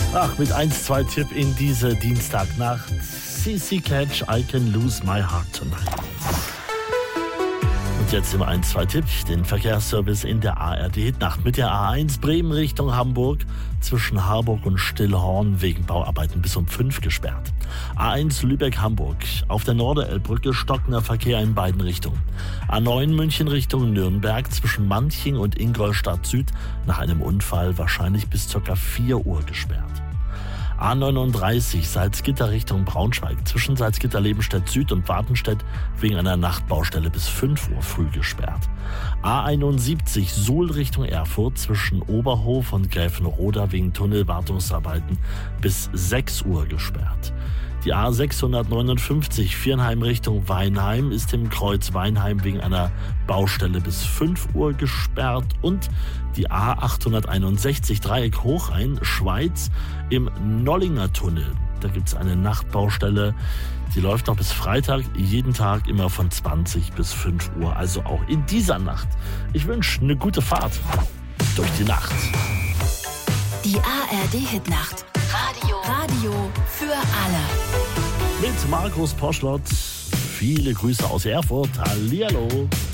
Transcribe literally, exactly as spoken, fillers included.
Ach, mit eins zwei Tipp in diese Dienstagnacht. C C Catch, I Can Lose My Heart Tonight. Und jetzt im eins zwei Tipp, den Verkehrsservice in der A R D-Nacht mit der A eins Bremen Richtung Hamburg zwischen Harburg und Stillhorn wegen Bauarbeiten bis um fünf gesperrt. A eins Lübeck-Hamburg, auf der Norderelbbrücke stockender Verkehr in beiden Richtungen. A neun München Richtung Nürnberg zwischen Manching und Ingolstadt Süd nach einem Unfall wahrscheinlich bis ca. vier Uhr gesperrt. A neununddreißig Salzgitter Richtung Braunschweig zwischen Salzgitter-Lebenstedt Süd und Wartenstedt wegen einer Nachtbaustelle bis fünf Uhr früh gesperrt. A einundsiebzig Suhl Richtung Erfurt zwischen Oberhof und Gräfenroda wegen Tunnelwartungsarbeiten bis sechs Uhr gesperrt. Die A sechshundertneunundfünfzig Viernheim Richtung Weinheim ist im Kreuz Weinheim wegen einer Baustelle bis fünf Uhr gesperrt und die A achthunderteinundsechzig Dreieck Hochrhein Schweiz im Nollinger Tunnel. Da gibt es eine Nachtbaustelle, die läuft noch bis Freitag, jeden Tag immer von zwanzig bis fünf Uhr, also auch in dieser Nacht. Ich wünsche eine gute Fahrt durch die Nacht. Die A R D-Hitnacht. Radio. Radio für alle. Mit Markus Poschlott. Viele Grüße aus Erfurt. Hallihallo.